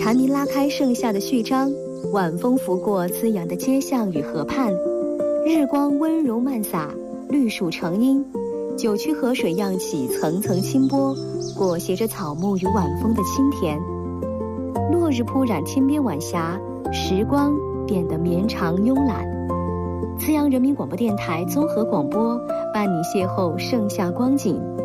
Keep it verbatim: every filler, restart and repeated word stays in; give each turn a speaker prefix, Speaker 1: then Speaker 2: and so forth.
Speaker 1: 蝉鸣拉开盛夏的序章，晚风拂过滋养的街巷与河畔，日光温柔漫洒，绿树成荫，九曲河水漾起层层清波，裹挟着草木与晚风的清甜。落日铺染天边晚霞，时光变得绵长慵懒。资阳人民广播电台综合广播，伴你邂逅盛夏光景。